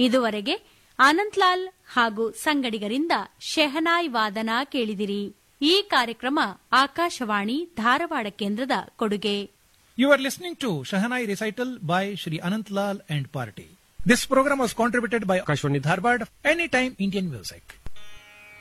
ಇದುವರೆಗೆ ಆನಂದ್ಲಾಲ್ ಹಾಗೂ ಸಂಗಡಿಗರಿಂದ ಶೆಹನಾಯ್ ವಾದನ ಕೇಳಿದಿರಿ. ಈ ಕಾರ್ಯಕ್ರಮ ಆಕಾಶವಾಣಿ ಧಾರವಾಡ ಕೇಂದ್ರದ ಕೊಡುಗೆ. You are listening to Shahanai recital by Shri Anantlal and Party. This program was contributed by Akashwani Dharwad, Anytime Indian Music.